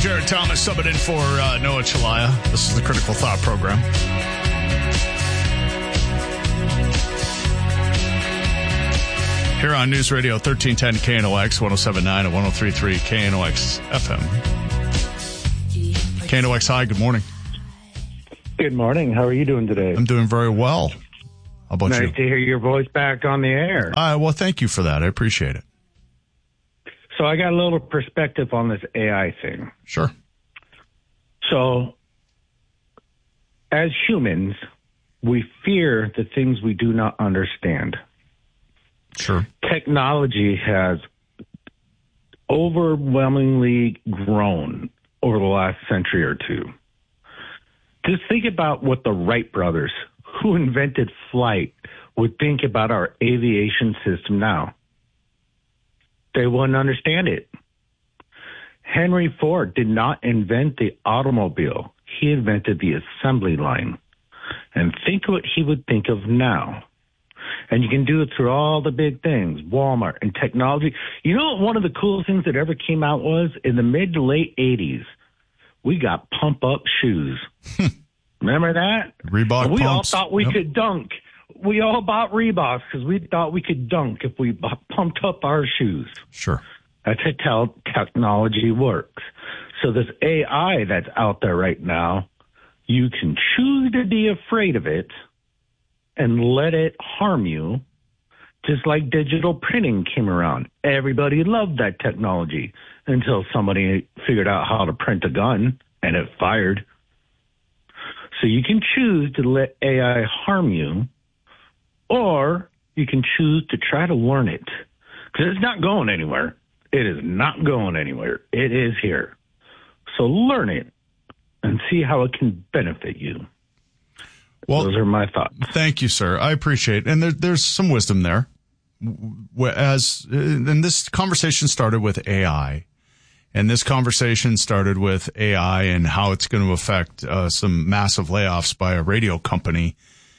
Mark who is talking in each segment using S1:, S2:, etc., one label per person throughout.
S1: Jared Thomas subbing in for Noah Chalaya. This is the Critical Thought Program. Here on News Radio 1310 KNOX, 107.9 and 103.3 KNOX FM. KNOX, hi, good morning.
S2: Good morning. How are you doing today?
S1: I'm doing very well. How about you?
S2: Nice to hear your voice back on the air.
S1: Well, thank you for that. I appreciate it.
S2: So I got a little perspective on this AI thing.
S1: Sure.
S2: So as humans, we fear the things we do not understand.
S1: Sure.
S2: Technology has overwhelmingly grown over the last century or two. Just think about what the Wright brothers, who invented flight, would think about our aviation system now. They wouldn't understand it. Henry Ford did not invent the automobile. He invented the assembly line. And think what he would think of now. And you can do it through all the big things, Walmart and technology. You know what one of the coolest things that ever came out was? In the mid to late 80s, we got pump-up shoes. Remember that?
S1: Reebok
S2: and we
S1: pumps.
S2: all thought we could dunk. We all bought Reeboks because we thought we could dunk if we pumped up our shoes.
S1: Sure.
S2: That's how technology works. So this AI that's out there right now, you can choose to be afraid of it and let it harm you, just like digital printing came around. Everybody loved that technology until somebody figured out how to print a gun and it fired. So you can choose to let AI harm you, or you can choose to try to learn it. Because it's not going anywhere. It is not going anywhere. It is here. So learn it and see how it can benefit you. Well, those are my thoughts.
S1: Thank you, sir. I appreciate it. And there's some wisdom there. And this conversation started with AI. And this conversation started with AI and how it's going to affect some massive layoffs by a radio company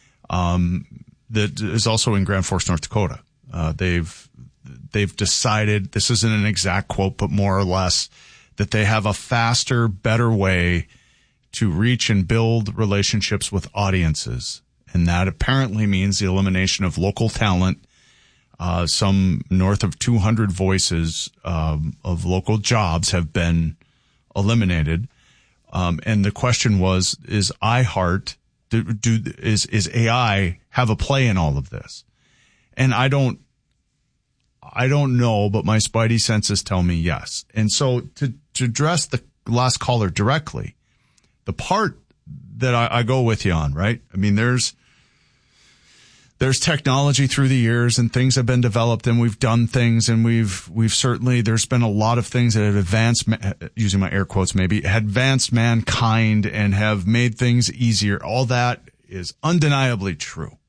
S1: that is also in Grand Forks, North Dakota. They've decided, this isn't an exact quote, but more or less, that they have a faster, better way to reach and build relationships with audiences. And that apparently means the elimination of local talent. Some north of 200 voices of local jobs have been eliminated. And the question was, is iHeart, is AI have a play in all of this? And I don't know, but my spidey senses tell me yes. And so to address the last caller directly, the part that I go with you on, right? I mean, there's technology through the years and things have been developed and we've done things and we've certainly, there's been a lot of things that have advanced, using my air quotes maybe, advanced mankind and have made things easier. All that is undeniably true.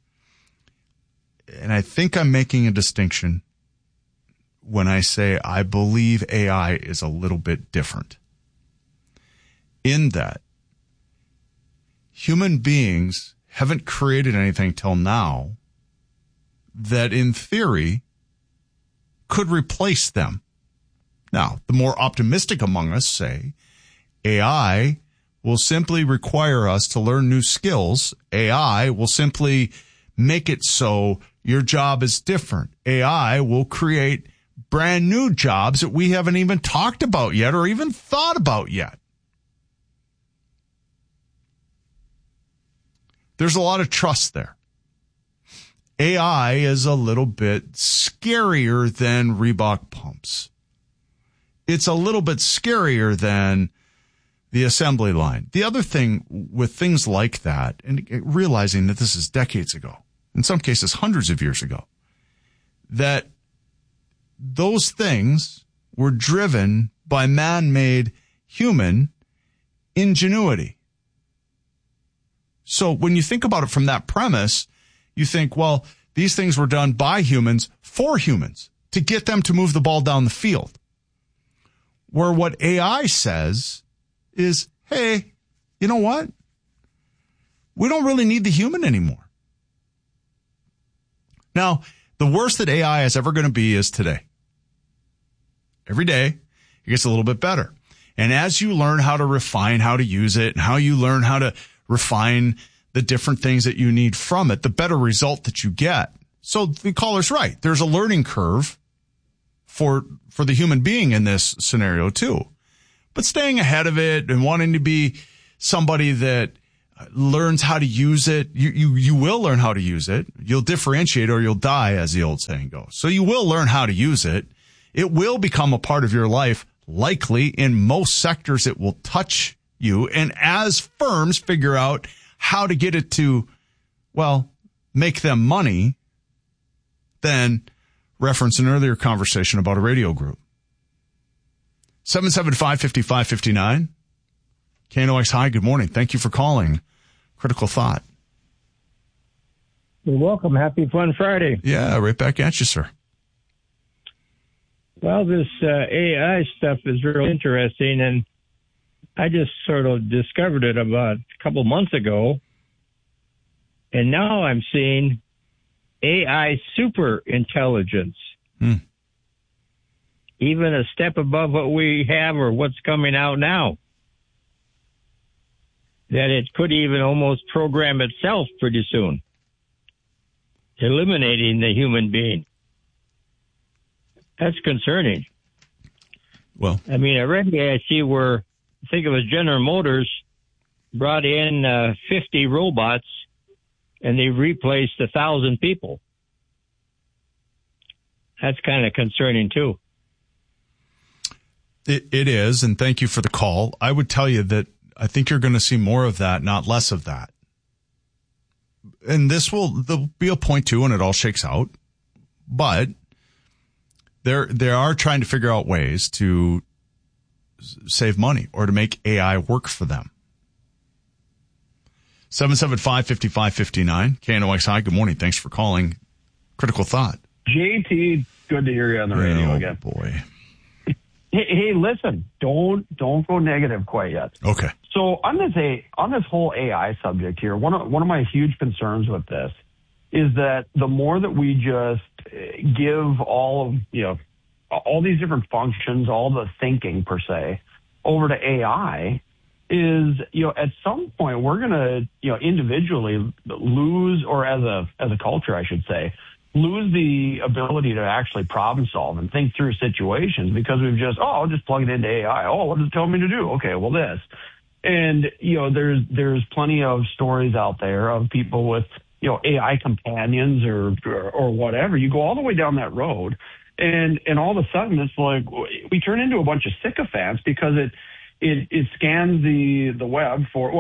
S1: And I think I'm making a distinction when I say I believe AI is a little bit different. In that human beings haven't created anything till now that in theory could replace them. Now, the more optimistic among us say AI will simply require us to learn new skills. AI will simply make it so your job is different. AI will create brand new jobs that we haven't even talked about yet or even thought about yet. There's a lot of trust there. AI is a little bit scarier than Reebok pumps. It's a little bit scarier than the assembly line. The other thing with things like that, and realizing that this is decades ago, in some cases hundreds of years ago, that those things were driven by man-made human ingenuity. So when you think about it from that premise, you think, well, these things were done by humans for humans to get them to move the ball down the field. Where what AI says is, hey, you know what? We don't really need the human anymore. Now, the worst that AI is ever going to be is today. Every day, it gets a little bit better. And as you learn how to refine how to use it and how you learn how to refine the different things that you need from it, the better result that you get. So the caller's right. There's a learning curve for the human being in this scenario too. But staying ahead of it and wanting to be somebody that learns how to use it, you will learn how to use it. You'll differentiate or you'll die, as the old saying goes. So you will learn how to use it. It will become a part of your life. Likely in most sectors, it will touch you. And as firms figure out how to get it to, well, make them money, then reference an earlier conversation about a radio group. 775-5559. KNOX, hi, good morning. Thank you for calling. Critical Thought.
S3: You're welcome. Happy Fun Friday.
S1: Yeah, right back at you, sir.
S3: Well, this AI stuff is real interesting, and I just sort of discovered it about a couple months ago, and now I'm seeing AI super intelligence, even a step above what we have or what's coming out now. That it could even almost program itself pretty soon, eliminating the human being. That's concerning.
S1: Well,
S3: I mean, already I see where, I think it was General Motors brought in 50 robots and they replaced 1,000 people. That's kind of concerning too.
S1: It is, and thank you for the call. I would tell you that I think you're going to see more of that, not less of that. And there'll be a point too when it all shakes out. But they are trying to figure out ways to save money or to make AI work for them. 775-5559. KNOX, hi, good morning. Thanks for calling. Critical Thought.
S4: JT, good to hear you on the radio again.
S1: Oh, boy.
S4: Hey, listen, don't go negative quite yet.
S1: Okay.
S4: So on this whole AI subject here, one of my huge concerns with this is that the more that we just give all these different functions, all the thinking per se, over to AI, is at some point we're gonna individually lose, or as a culture I should say, lose the ability to actually problem solve and think through situations, because we've just I'll just plug it into AI. What does it tell me to do? Okay, well this. And there's plenty of stories out there of people with AI companions or whatever. You go all the way down that road, and all of a sudden it's like we turn into a bunch of sycophants because it scans the web for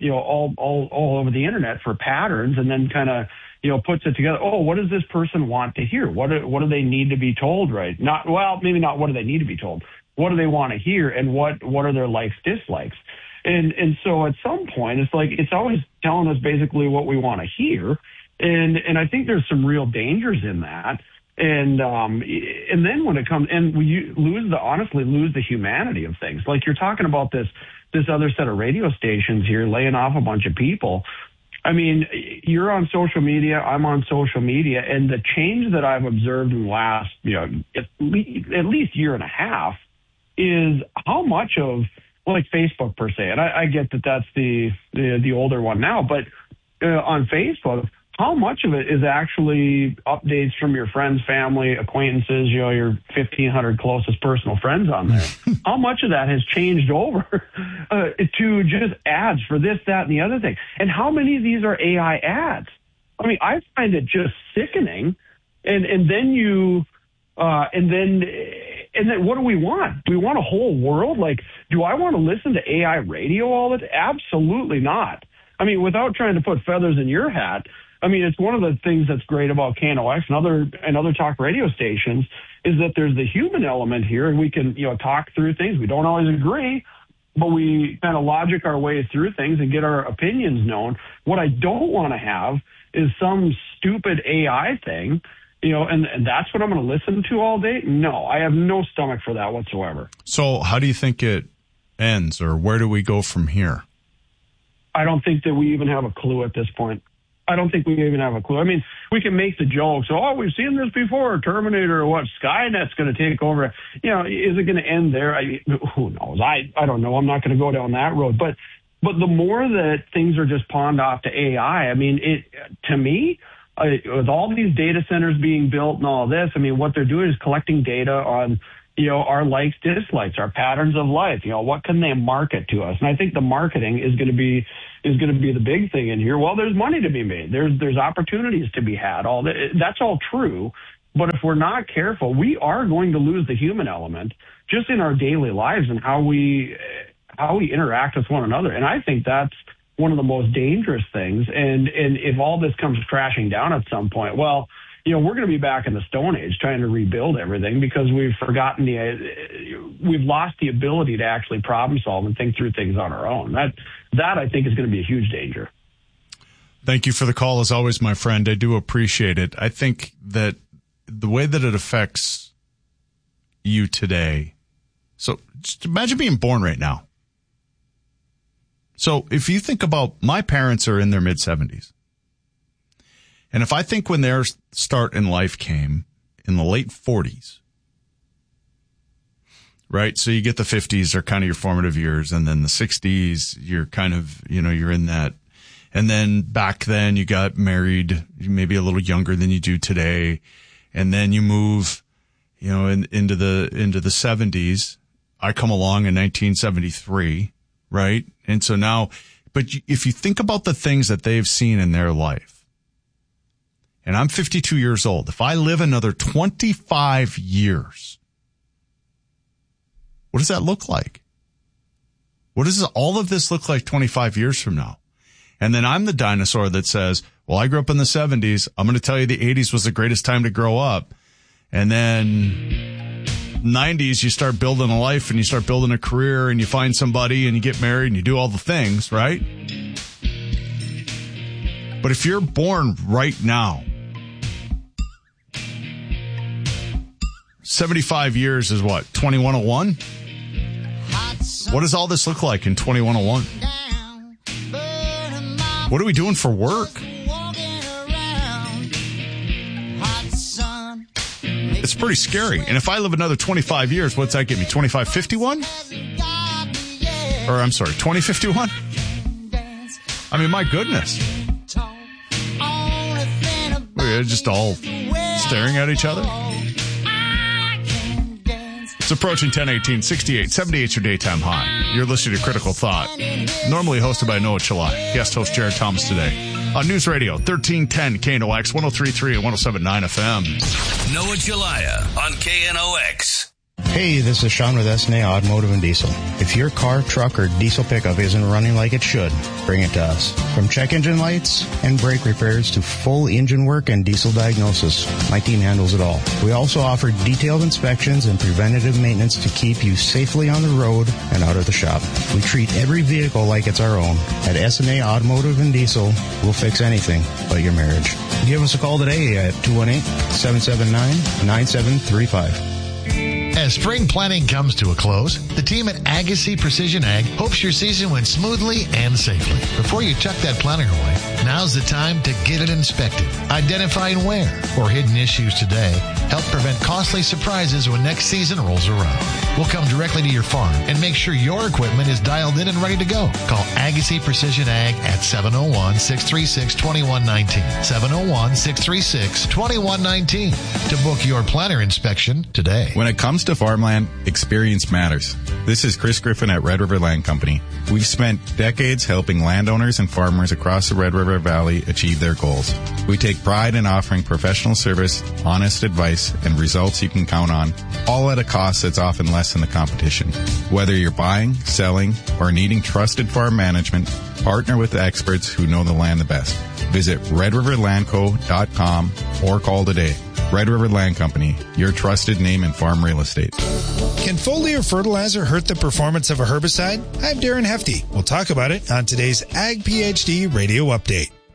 S4: all over the internet for patterns, and then kind of puts it together. What does this person want to hear? What do they need to be told? Right? Maybe not what do they need to be told. What do they want to hear, and what are their likes, dislikes? And so at some point, it's like it's always telling us basically what we want to hear, and I think there's some real dangers in that. And then when it comes, and we honestly lose the humanity of things. Like you're talking about this other set of radio stations here laying off a bunch of people. I mean, you're on social media, I'm on social media, and the change that I've observed in the last at least year and a half is how much of, like Facebook per se, and I get that that's the older one now, but on Facebook, how much of it is actually updates from your friends, family, acquaintances, your 1,500 closest personal friends on there? How much of that has changed over to just ads for this, that, and the other thing? And how many of these are AI ads? I mean, I find it just sickening. And then what do we want? Do we want a whole world? Like, do I want to listen to AI radio all the time? Absolutely not. I mean, without trying to put feathers in your hat, I mean, it's one of the things that's great about KNOX and other talk radio stations is that there's the human element here, and we can, talk through things. We don't always agree, but we kind of logic our way through things and get our opinions known. What I don't want to have is some stupid AI thing, and that's what I'm going to listen to all day. No, I have no stomach for that whatsoever.
S1: So how do you think it ends, or where do we go from here?
S4: I don't think that we even have a clue at this point. I don't think we even have a clue. I mean, we can make the jokes. Oh, we've seen this before, Terminator or what, Skynet's going to take over. You know, is it going to end there? Who knows? I don't know. I'm not going to go down that road. But the more that things are just pawned off to AI, I mean, to me, with all these data centers being built and all this, I mean, what they're doing is collecting data on, you know, our likes, dislikes, our patterns of life. You know, what can they market to us? And I think the marketing is going to be the big thing in here. Well, there's money to be made. There's opportunities to be had. That's all true. But if we're not careful, we are going to lose the human element just in our daily lives and how we interact with one another. And I think that's one of the most dangerous things. And if all this comes crashing down at some point, well, you know, we're going to be back in the Stone Age trying to rebuild everything because we've lost the ability to actually problem solve and think through things on our own. That I think is going to be a huge danger.
S1: Thank you for the call as always, my friend. I do appreciate it. I think that the way that it affects you today. So just imagine being born right now. So if you think about, my parents are in their mid-70s. And if I think when their start in life came in the late 40s, right? So you get the 50s are kind of your formative years. And then the 60s, you're kind of, you know, you're in that. And then back then you got married, maybe a little younger than you do today. And then you move, you know, into the 70s. I come along in 1973, right? And so now, but if you think about the things that they've seen in their life, and I'm 52 years old. If I live another 25 years, what does that look like? What does all of this look like 25 years from now? And then I'm the dinosaur that says, well, I grew up in the 70s. I'm going to tell you the 80s was the greatest time to grow up. And then 90s, you start building a life and you start building a career and you find somebody and you get married and you do all the things, right? But if you're born right now, 75 years is what? 2101? What does all this look like in 2101? What are we doing for work? It's pretty scary. And if I live another 25 years, what's that get me? 2551? Or I'm sorry, 2051? I mean, my goodness. We're just all staring at each other. It's approaching 10:18, 68, 78 your daytime high. You're listening to Critical Thought, normally hosted by Noah Chalai. Guest host Jared Thomas today on News Radio 1310 KNOX 103.3 and 107.9 FM.
S5: Noah Chalai on KNOX.
S6: Hey, this is Sean with SNA Automotive and Diesel. If your car, truck, or diesel pickup isn't running like it should, bring it to us. From check engine lights and brake repairs to full engine work and diesel diagnosis, my team handles it all. We also offer detailed inspections and preventative maintenance to keep you safely on the road and out of the shop. We treat every vehicle like it's our own. At SNA Automotive and Diesel, we'll fix anything but your marriage. Give us a call today at 218-779-9735.
S7: As spring planting comes to a close, the team at Agassiz Precision Ag hopes your season went smoothly and safely. Before you chuck that planter away, now's the time to get it inspected. Identifying wear or hidden issues today help prevent costly surprises when next season rolls around. We'll come directly to your farm and make sure your equipment is dialed in and ready to go. Call Agassiz Precision Ag at 701-636-2119. 701-636-2119 to book your planter inspection today.
S8: When it comes to farmland, experience matters. This is Chris Griffin at Red River Land Company. We've spent decades helping landowners and farmers across the Red River Valley achieve their goals. We take pride in offering professional service, honest advice, and results you can count on, all at a cost that's often less than the competition. Whether you're buying, selling, or needing trusted farm management, partner with the experts who know the land the best. Visit redriverlandco.com or call today. Red River Land Company, your trusted name in farm real estate.
S9: Can foliar fertilizer hurt the performance of a herbicide? I'm Darren Hefty. We'll talk about it on today's Ag PhD Radio Update.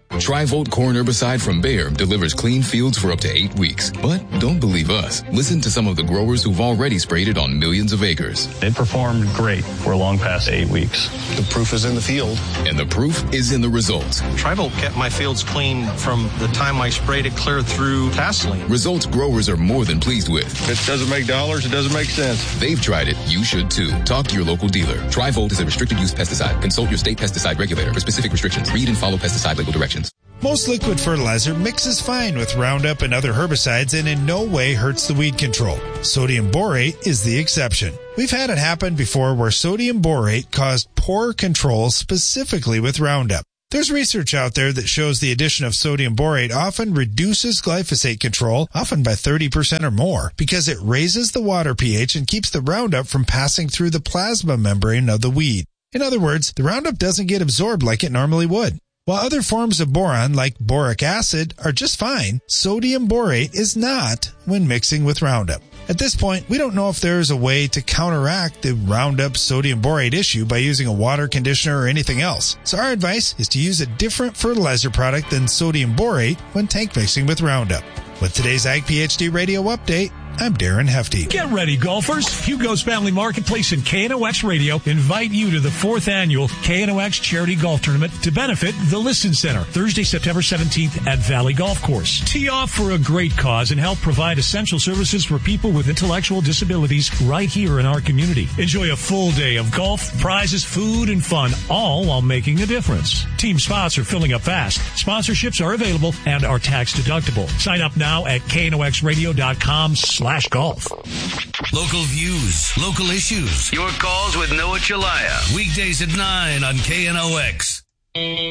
S10: Tri-Volt corn herbicide from Bayer delivers clean fields for up to 8 weeks. But don't believe us. Listen to some of the growers who've already sprayed it on millions of acres.
S11: It performed great. We're long past 8 weeks.
S12: The proof is in the field.
S10: And the proof is in the results.
S13: Tri-Volt kept my fields clean from the time I sprayed it clear through Tasseline.
S10: Results growers are more than pleased with.
S14: If it doesn't make dollars, it doesn't make sense.
S10: They've tried it. You should too. Talk to your local dealer. Tri-Volt is a restricted use pesticide. Consult your state pesticide regulator for specific restrictions. Read and follow pesticide label directions.
S9: Most liquid fertilizer mixes fine with Roundup and other herbicides and in no way hurts the weed control. Sodium borate is the exception. We've had it happen before where sodium borate caused poor control specifically with Roundup. There's research out there that shows the addition of sodium borate often reduces glyphosate control, often by 30% or more, because it raises the water pH and keeps the Roundup from passing through the plasma membrane of the weed. In other words, the Roundup doesn't get absorbed like it normally would. While other forms of boron, like boric acid, are just fine, sodium borate is not when mixing with Roundup. At this point, we don't know if there is a way to counteract the Roundup sodium borate issue by using a water conditioner or anything else. So our advice is to use a different fertilizer product than sodium borate when tank mixing with Roundup. With today's Ag PhD Radio Update, I'm Darren Hefty.
S15: Get ready, golfers. Hugo's Family Marketplace and KNOX Radio invite you to the 4th annual KNOX Charity Golf Tournament to benefit the Listen Center, Thursday, September 17th at Valley Golf Course. Tee off for a great cause and help provide essential services for people with intellectual disabilities right here in our community. Enjoy a full day of golf, prizes, food, and fun, all while making a difference. Team spots are filling up fast. Sponsorships are available and are tax deductible. Sign up now at knoxradio.com/golf.
S5: Local views, local issues. Your calls with Noah Chalaya. Weekdays at 9 on KNOX.